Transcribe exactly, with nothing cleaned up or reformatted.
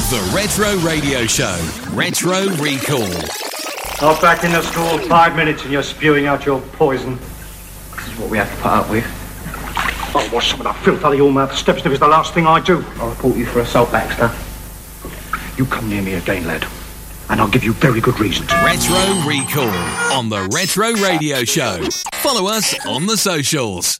The Retro Radio Show. Retro Recall. Not back in the school five minutes and you're spewing out your poison. This is what we have to put up with. I'll wash some of that filth out of your mouth. Step sniff is the last thing I do. I'll report you for assault, Baxter. You come near me again, lad, and I'll give you very good reasons. Retro Recall on the Retro Radio Show. Follow us on the socials.